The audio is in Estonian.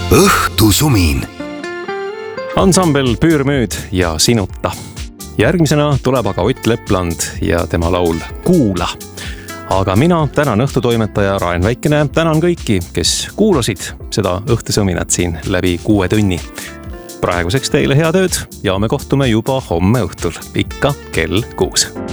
õhtusumin. Ansambel Püürmüüd ja Sinuta. Järgmisena tuleb aga Ott Lepland ja tema laul Kuula. Aga mina tänan õhtutoimetaja Raen Väikene, tänan kõiki, kes kuulasid seda õhtusõminat siin läbi 6 tunni. Praeguseks teile head ööd ja me kohtume juba homme õhtul, ikka kell 6.